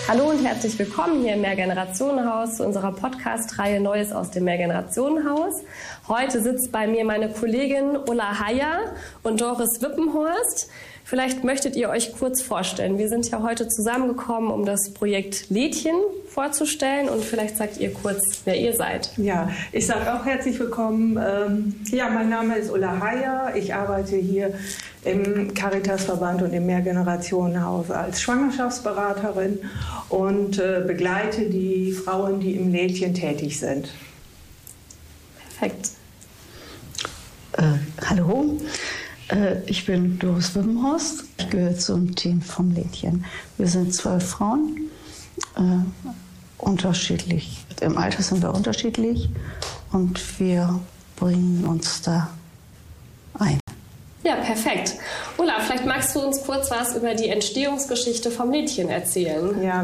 Hallo und herzlich willkommen hier im Mehrgenerationenhaus zu unserer Podcast-Reihe Neues aus dem Mehrgenerationenhaus. Heute sitzt bei mir meine Kollegin Ulla Heyer und Doris Wippenhorst. Vielleicht möchtet ihr euch kurz vorstellen. Wir sind ja heute zusammengekommen, um das Projekt Lädchen vorzustellen, und vielleicht sagt ihr kurz, wer ihr seid. Ja, ich sage auch herzlich willkommen. Mein Name ist Ulla Heyer. Ich arbeite hier im Caritasverband und im Mehrgenerationenhaus als Schwangerschaftsberaterin und begleite die Frauen, die im Lädchen tätig sind. Perfekt. Hallo, ich bin Doris Wippenhorst. Ich gehöre zum Team vom Lädchen. Wir sind 12 Frauen, unterschiedlich. Im Alter sind wir unterschiedlich und wir bringen uns da ein. Ja, perfekt. Ulla, vielleicht magst du uns kurz was über die Entstehungsgeschichte vom Lädchen erzählen. Ja,